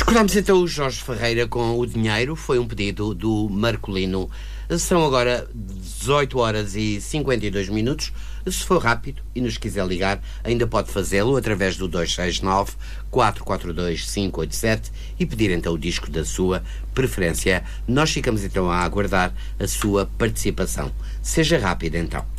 Recordamos então o Jorge Ferreira com o dinheiro. Foi um pedido do Marcolino. São agora 18 horas e 52 minutos. Se for rápido e nos quiser ligar, ainda pode fazê-lo através do 269-442-587 e pedir então o disco da sua preferência. Nós ficamos então a aguardar a sua participação. Seja rápido então.